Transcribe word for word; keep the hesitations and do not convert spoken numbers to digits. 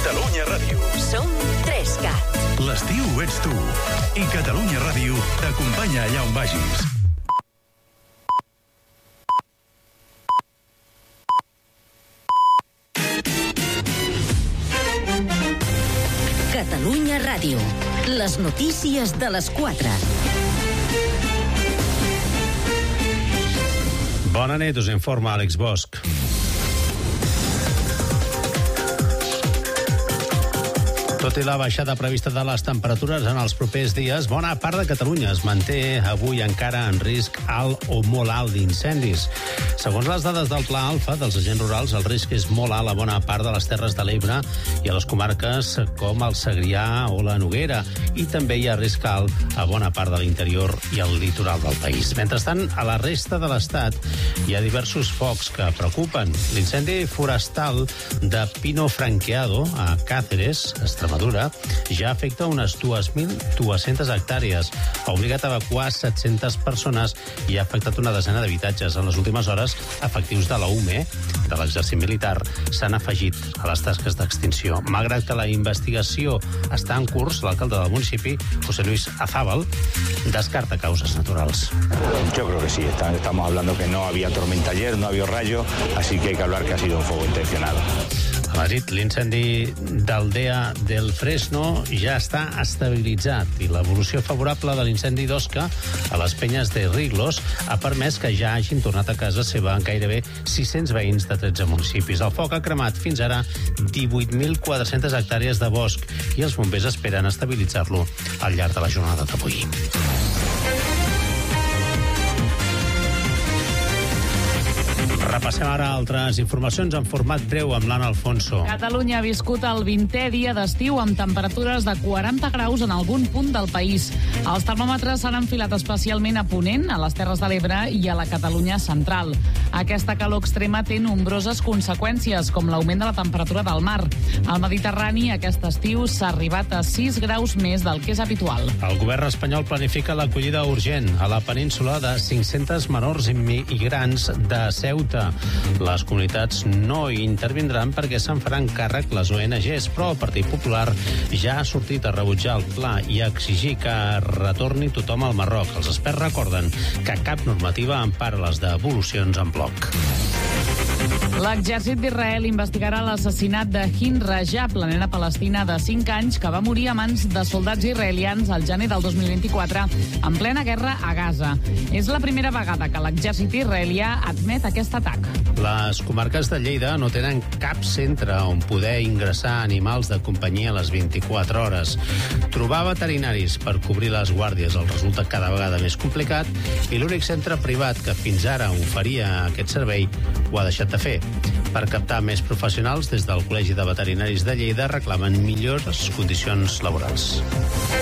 Catalunya Ràdio. Som tres cat. L'estiu ets tu. I Catalunya Ràdio t'acompanya allà on vagis. Catalunya Ràdio. Les notícies de les quatre. Bona nit, us informa Àlex Bosch. Tot i la baixada prevista de les temperatures en els propers dies, bona part de Catalunya es manté avui encara en risc alt o molt alt d'incendis. Segons les dades del Pla Alfa dels agents rurals, el risc és molt alt a bona part de les Terres de l'Ebre i a les comarques com el Segrià o la Noguera, i també hi ha risc alt a bona part de l'interior i el litoral del país. Mentrestant, a la resta de l'Estat hi ha diversos focs que preocupen. L'incendi forestal de Pino Franqueado, a Cáceres, Extremadura, ja afecta unes dos mil dues-centes hectàrees, ha obligat a evacuar set-centes persones i ha afectat una desena d'habitatges. En les últimes hores, efectius de la U M E, de l'exèrcit militar, s'han afegit a les tasques d'extinció. Malgrat que la investigació està en curs, l'alcalde del municipi, José Luis Azábal, descarta causes naturals. Yo creo que sí, está, estamos hablando que no había tormenta ayer, no había rayo, así que hay que hablar que ha sido un fuego intencionado. A Madrid, l'incendi d'Aldea del Fresno ja està estabilitzat i l'evolució favorable de l'incendi d'Osca a les penyes de Riglos ha permès que ja hagin tornat a casa seva en gairebé sis-cents veïns de tretze municipis. El foc ha cremat fins ara divuit mil quatre-centes hectàrees de bosc i els bombers esperen estabilitzar-lo al llarg de la jornada d'avui. Repassem ara altres informacions en format breu amb l'Anna Alfonso. Catalunya ha viscut el vintè dia d'estiu amb temperatures de quaranta graus en algun punt del país. Els termòmetres s'han enfilat especialment a Ponent, a les Terres de l'Ebre i a la Catalunya central. Aquesta calor extrema té nombroses conseqüències, com l'augment de la temperatura del mar. Al Mediterrani, aquest estiu s'ha arribat a sis graus més del que és habitual. El govern espanyol planifica l'acollida urgent a la península de cinc-centes menors immigrants de Ceuta. Les comunitats no hi intervindran perquè se'n faran càrrec les O N Ges, però el Partit Popular ja ha sortit a rebutjar el pla i a exigir que retorni tothom al Marroc. Els experts recorden que cap normativa empara les devolucions en bloc. L'exèrcit d'Israel investigarà l'assassinat de Hind Rajab, la nena palestina de cinc anys que va morir a mans de soldats israelians al gener del dos mil vint-i-quatre en plena guerra a Gaza. És la primera vegada que l'exèrcit israelià admet aquest atac. Les comarques de Lleida no tenen cap centre on poder ingressar animals de companyia a les vint-i-quatre hores. Trobar veterinaris per cobrir les guàrdies els resulta cada vegada més complicat i l'únic centre privat que fins ara oferia aquest servei ho ha deixat de fer. Per captar més professionals, des del Col·legi de Veterinaris de Lleida reclamen millors condicions laborals.